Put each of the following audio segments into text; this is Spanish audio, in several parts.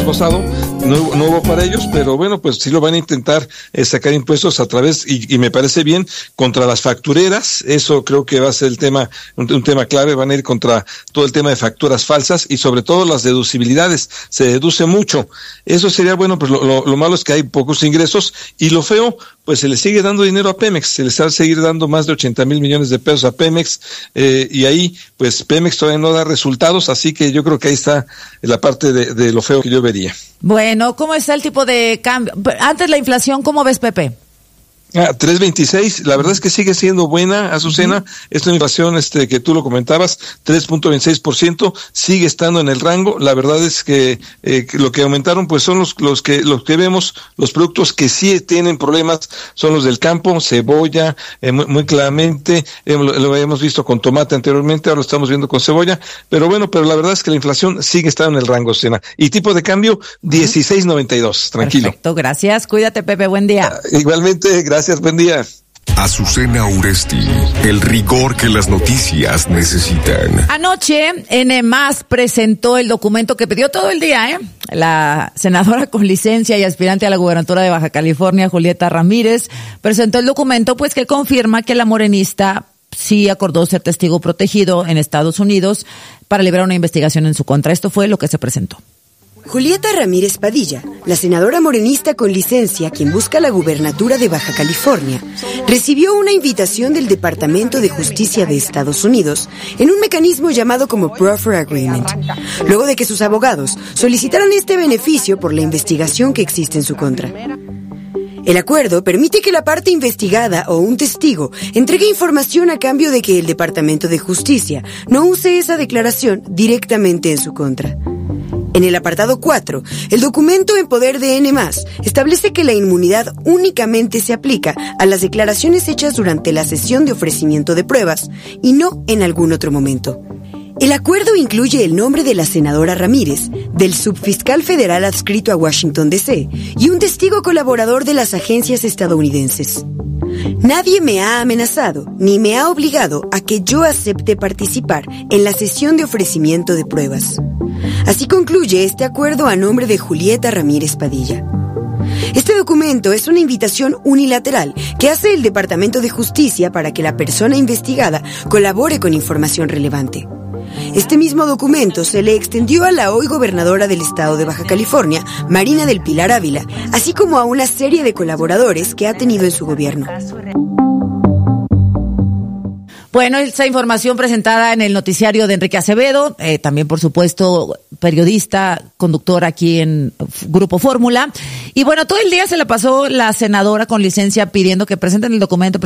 pasado, no hubo para ellos, pero bueno, pues sí lo van a intentar sacar impuestos a través, y me parece bien, contra las factureras. Eso creo que va a ser el tema, un tema clave. Van a ir contra todo el tema de facturas falsas y sobre todo las deducibilidades. Se deduce mucho. Eso sería bueno, pues lo malo es que hay pocos ingresos, y lo feo, pues se le sigue dando dinero a Pemex, se les va a seguir dando más de 80,000 millones de pesos a Pemex, y ahí, pues Pemex todavía no da resultados, así que yo creo que ahí está la parte de lo feo que yo vería. Bueno, ¿cómo está el tipo de cambio? Antes la inflación, ¿cómo ves, Pepe? 3.26, la verdad es que sigue siendo buena, Azucena. Esta inflación que tú lo comentabas, 3.26%, sigue estando en el rango. La verdad es que lo que aumentaron pues son los que vemos, los productos que sí tienen problemas son los del campo, cebolla, muy claramente, lo habíamos visto con tomate anteriormente, ahora lo estamos viendo con cebolla, pero la verdad es que la inflación sigue estando en el rango, Azucena. Y tipo de cambio, 16.92, tranquilo. Perfecto, gracias, cuídate, Pepe, buen día. Igualmente, gracias, buen día. Azucena Uresti, el rigor que las noticias necesitan. Anoche, N+ presentó el documento que pidió todo el día, la senadora con licencia y aspirante a la gubernatura de Baja California, Julieta Ramírez, presentó el documento pues que confirma que la morenista sí acordó ser testigo protegido en Estados Unidos para liberar una investigación en su contra. Esto fue lo que se presentó. Julieta Ramírez Padilla, la senadora morenista con licencia, quien busca la gubernatura de Baja California, recibió una invitación del Departamento de Justicia de Estados Unidos en un mecanismo llamado como Proffer Agreement, luego de que sus abogados solicitaran este beneficio por la investigación que existe en su contra. El acuerdo permite que la parte investigada o un testigo entregue información a cambio de que el Departamento de Justicia no use esa declaración directamente en su contra. En el apartado 4, el documento en poder de N+ establece que la inmunidad únicamente se aplica a las declaraciones hechas durante la sesión de ofrecimiento de pruebas y no en algún otro momento. El acuerdo incluye el nombre de la senadora Ramírez, del subfiscal federal adscrito a Washington, D.C., y un testigo colaborador de las agencias estadounidenses. Nadie me ha amenazado ni me ha obligado a que yo acepte participar en la sesión de ofrecimiento de pruebas. Así concluye este acuerdo a nombre de Julieta Ramírez Padilla. Este documento es una invitación unilateral que hace el Departamento de Justicia para que la persona investigada colabore con información relevante. Este mismo documento se le extendió a la hoy gobernadora del estado de Baja California, Marina del Pilar Ávila, así como a una serie de colaboradores que ha tenido en su gobierno. Bueno, esa información presentada en el noticiario de Enrique Acevedo, también por supuesto periodista, conductor aquí en Grupo Fórmula. Y bueno, todo el día se le pasó la senadora con licencia pidiendo que presenten el documento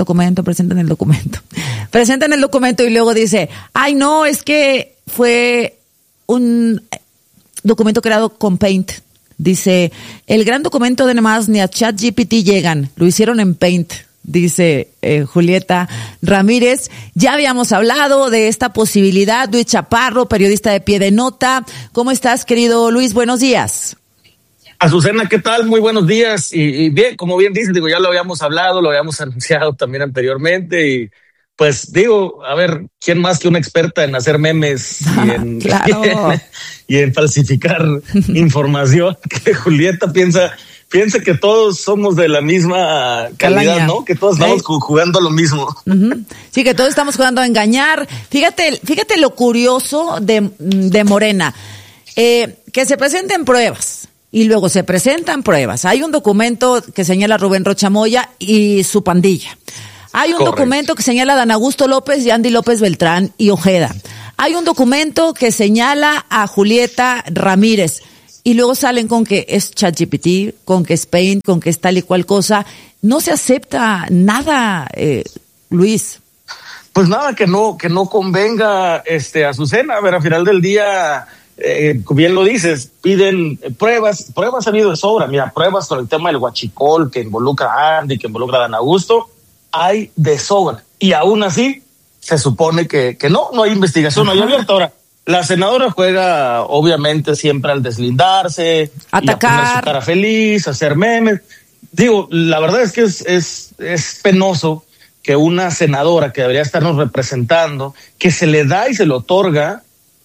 y luego dice, ay no, es que fue un documento creado con Paint. Dice, el gran documento de N+ ni a ChatGPT llegan, lo hicieron en Paint. Dice Julieta Ramírez. Ya habíamos hablado de esta posibilidad. Luis Chaparro, periodista de Pie de Nota. ¿Cómo estás, querido Luis? Buenos días. Azucena, ¿qué tal? Muy buenos días. Y bien, como bien dices, ya lo habíamos hablado, lo habíamos anunciado también anteriormente. Y pues a ver, ¿quién más que una experta en hacer memes claro. y en falsificar información? Que Julieta piensa que todos somos de la misma calidad, ¿no? Que todos estamos jugando lo mismo. Uh-huh. Sí, que todos estamos jugando a engañar. Fíjate lo curioso de Morena. Que se presenten pruebas y luego se presentan pruebas. Hay un documento que señala a Rubén Rocha Moya y su pandilla. Hay un documento que señala a Dan Augusto López y Andy López Beltrán y Ojeda. Hay un documento que señala a Julieta Ramírez. Y luego salen con que es ChatGPT, con que es Paint, con que es tal y cual cosa. No se acepta nada, Luis. Pues nada que no convenga, Azucena. A ver, al final del día, bien lo dices, piden pruebas ha habido de sobra. Mira, pruebas con el tema del huachicol que involucra a Andy, que involucra a Dan Augusto, hay de sobra. Y aún así, se supone que no hay investigación, no hay abierta. Ahora, la senadora juega, obviamente, siempre al deslindarse, atacar, y a poner su cara feliz, hacer memes. Digo, la verdad es que es penoso que una senadora que debería estarnos representando, que se le da y se le otorga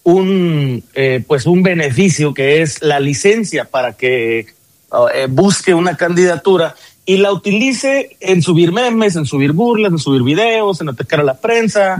un beneficio que es la licencia para que busque una candidatura y la utilice en subir memes, en subir burlas, en subir videos, en atacar a la prensa.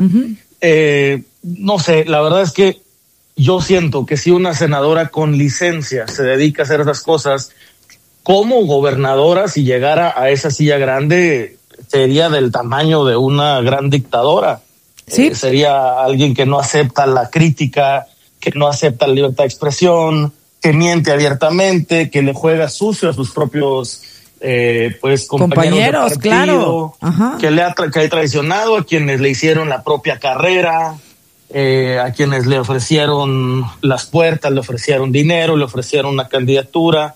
No sé, la verdad es que yo siento que si una senadora con licencia se dedica a hacer esas cosas, como gobernadora, si llegara a esa silla grande, sería del tamaño de una gran dictadora. ¿Sí? Sería alguien que no acepta la crítica, que no acepta la libertad de expresión, que miente abiertamente, que le juega sucio a sus propios compañeros de partido, claro. que ha traicionado a quienes le hicieron la propia carrera, a quienes le ofrecieron las puertas, le ofrecieron dinero, le ofrecieron una candidatura,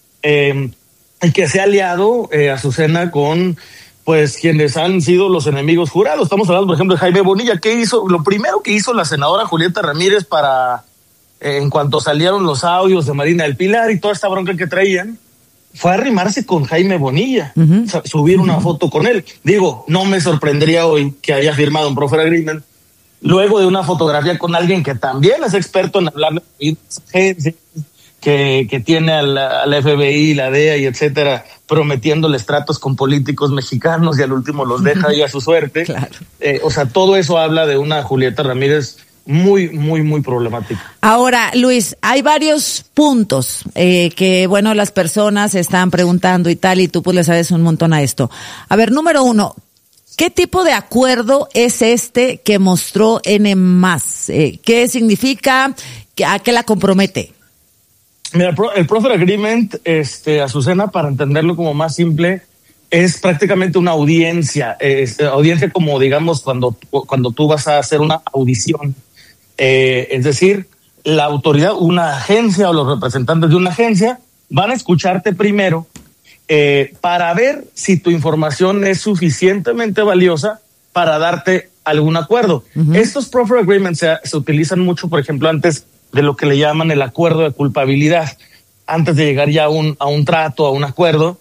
y que se ha aliado Azucena con quienes han sido los enemigos jurados. Estamos hablando, por ejemplo, de Jaime Bonilla. ¿Qué hizo? Lo primero que hizo la senadora Julieta Ramírez en cuanto salieron los audios de Marina del Pilar y toda esta bronca que traían, fue arrimarse con Jaime Bonilla, subir una foto con él. Digo, no me sorprendería hoy que haya firmado un proffer agreement luego de una fotografía con alguien que también es experto en hablar de agencias, que tiene al FBI, la DEA y etcétera, prometiéndoles tratos con políticos mexicanos y al último los deja ahí a su suerte. Claro. Todo eso habla de una Julieta Ramírez muy, muy, muy problemática. Ahora, Luis, hay varios puntos que, las personas están preguntando y tal, y tú pues le sabes un montón a esto. A ver, número 1, ¿qué tipo de acuerdo es este que mostró N+? ¿Qué significa? ¿A qué la compromete? Mira, el proffer agreement, Azucena, para entenderlo como más simple, es prácticamente una audiencia, audiencia como digamos cuando tú vas a hacer una audición, es decir, la autoridad, una agencia o los representantes de una agencia van a escucharte primero para ver si tu información es suficientemente valiosa para darte algún acuerdo. Estos proffer agreements se utilizan mucho, por ejemplo, antes de lo que le llaman el acuerdo de culpabilidad, antes de llegar ya a un trato, a un acuerdo.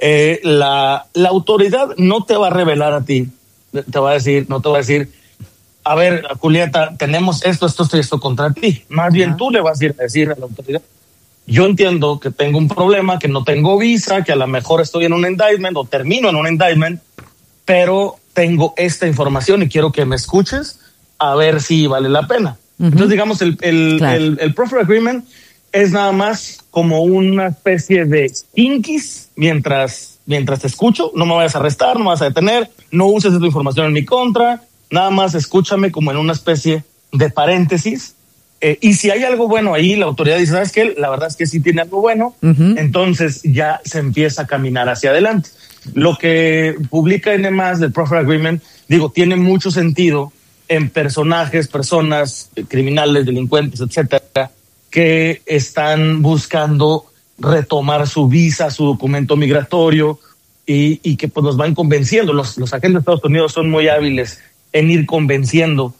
La autoridad no te va a revelar a ti, no te va a decir, a ver, Julieta, tenemos esto y esto contra ti. Más bien tú le vas a ir a decir a la autoridad, yo entiendo que tengo un problema, que no tengo visa, que a lo mejor estoy en un indictment o termino en un indictment, pero tengo esta información y quiero que me escuches a ver si vale la pena. Entonces, digamos, el proffer agreement es nada más como una especie de inquis mientras te escucho. No me vayas a arrestar, no me vas a detener, no uses tu información en mi contra, nada más escúchame como en una especie de paréntesis. Y si hay algo bueno ahí, la autoridad dice, ¿sabes qué? La verdad es que sí tiene algo bueno, entonces ya se empieza a caminar hacia adelante. Lo que publica N+ del proffer agreement, tiene mucho sentido en personas criminales, delincuentes, etcétera, que están buscando retomar su visa, su documento migratorio y que pues nos van convenciendo. Los agentes de Estados Unidos son muy hábiles en ir convenciendo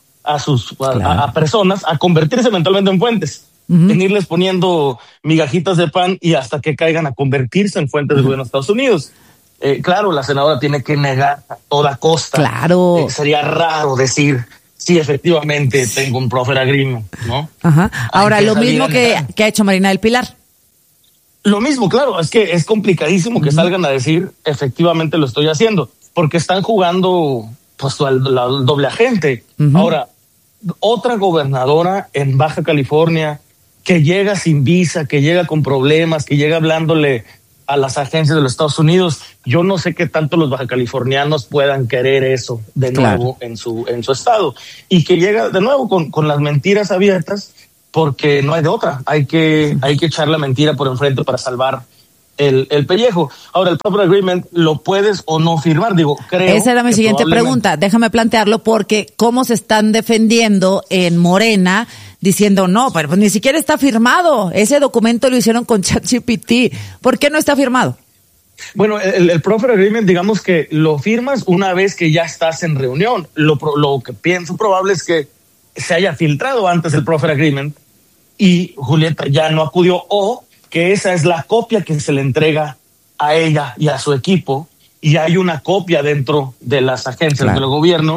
a personas a convertirse eventualmente en fuentes, en irles poniendo migajitas de pan y hasta que caigan a convertirse en fuentes del gobierno de Estados Unidos. Claro, la senadora tiene que negar a toda costa. Claro. Sería raro decir, sí, efectivamente tengo un proffer agreement, ¿no? Ahora, lo mismo que ha hecho Marina del Pilar. Lo mismo, claro, es que es complicadísimo que salgan a decir, efectivamente lo estoy haciendo, porque están jugando al doble agente. Ahora, otra gobernadora en Baja California que llega sin visa, que llega con problemas, que llega hablándole a las agencias de los Estados Unidos, yo no sé qué tanto los bajacalifornianos puedan querer eso de nuevo en su estado, y que llega de nuevo con las mentiras abiertas, porque no hay de otra, hay que echar la mentira por enfrente para salvar el pellejo. Ahora, el proffer agreement lo puedes o no firmar, creo. Esa era mi siguiente pregunta, déjame plantearlo, porque cómo se están defendiendo en Morena diciendo, no, pero pues ni siquiera está firmado, ese documento lo hicieron con ChatGPT, ¿por qué no está firmado? Bueno, el proffer agreement, digamos que lo firmas una vez que ya estás en reunión. Lo que pienso probable es que se haya filtrado antes el proffer agreement y Julieta ya no acudió, o que esa es la copia que se le entrega a ella y a su equipo, y hay una copia dentro de las agencias del gobierno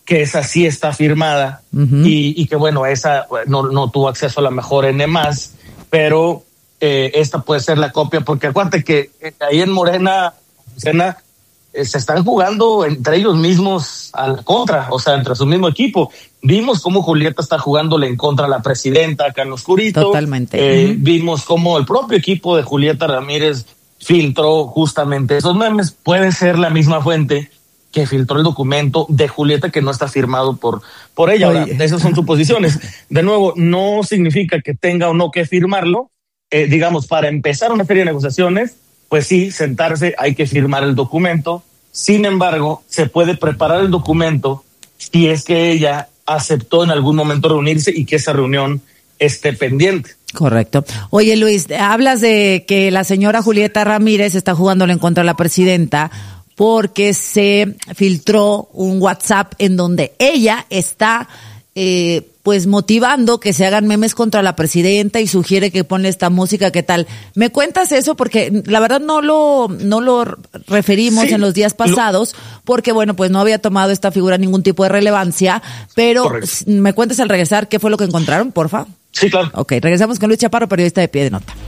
que esa sí está firmada y que bueno, esa no tuvo acceso a la mejor N+, pero esta puede ser la copia, porque acuérdate que ahí en Morena se están jugando entre ellos mismos a la contra, o sea, entre su mismo equipo. Vimos cómo Julieta está jugándole en contra a la presidenta acá en Oscurito. Totalmente. Vimos cómo el propio equipo de Julieta Ramírez filtró justamente esos memes. Puede ser la misma fuente que filtró el documento de Julieta que no está firmado por ella. Ahora, esas son suposiciones. De nuevo, no significa que tenga o no que firmarlo. Digamos, para empezar una serie de negociaciones, pues sí, sentarse, hay que firmar el documento. Sin embargo, se puede preparar el documento si es que ella aceptó en algún momento reunirse y que esa reunión esté pendiente. Correcto. Oye, Luis, hablas de que la señora Julieta Ramírez está jugándole en contra de la presidenta porque se filtró un WhatsApp en donde ella está pues motivando que se hagan memes contra la presidenta y sugiere que pone esta música, ¿qué tal? ¿Me cuentas eso? Porque la verdad no lo referimos en los días pasados, porque bueno, pues no había tomado esta figura ningún tipo de relevancia, pero correcto. ¿Me cuentas al regresar qué fue lo que encontraron, porfa? Sí, claro. Ok, regresamos con Luis Chaparro, periodista de Pie de Nota.